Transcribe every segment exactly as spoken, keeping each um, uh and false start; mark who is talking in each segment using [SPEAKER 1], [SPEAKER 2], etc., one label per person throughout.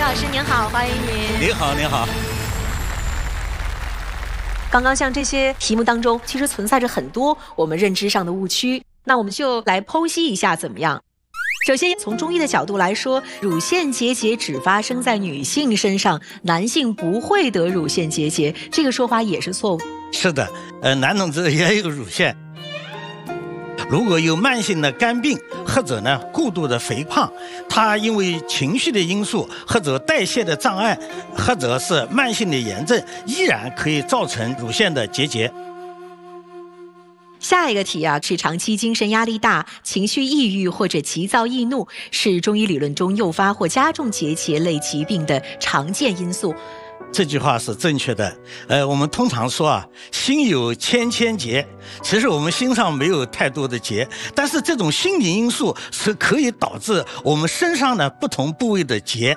[SPEAKER 1] 老师您好，欢迎您。
[SPEAKER 2] 您好，您好。
[SPEAKER 1] 刚刚像这些题目当中，其实存在着很多我们认知上的误区，那我们就来剖析一下怎么样？首先，从中医的角度来说，乳腺结节只发生在女性身上，男性不会得乳腺结节，这个说法也是错误。
[SPEAKER 2] 是的，呃，男同志也有乳腺。如果有慢性的肝病或者呢过度的肥胖，他因为情绪的因素或者代谢的障碍，或者是慢性的炎症，依然可以造成乳腺的结节。
[SPEAKER 1] 下一个题啊，是长期精神压力大、情绪抑郁或者急躁易怒，是中医理论中诱发或加重结节类疾病的常见因素。
[SPEAKER 2] 这句话是正确的。呃，我们通常说啊，心有千千结，其实我们心上没有太多的结，但是这种心理因素是可以导致我们身上的不同部位的结。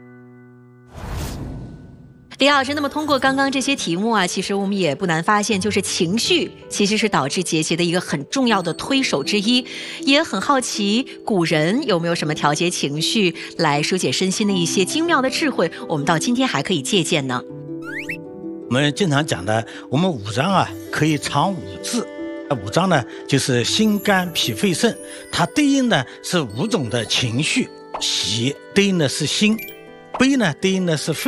[SPEAKER 1] 李老师，那么通过刚刚这些题目啊，其实我们也不难发现，就是情绪其实是导致结节的一个很重要的推手之一。也很好奇，古人有没有什么调节情绪来疏解身心的一些精妙的智慧，我们到今天还可以借鉴呢？
[SPEAKER 2] 我们经常讲的，我们五脏啊可以藏五志。五脏呢就是心肝脾肺肾，它对应的是五种的情绪。喜对应的是心，悲呢对应的是肺。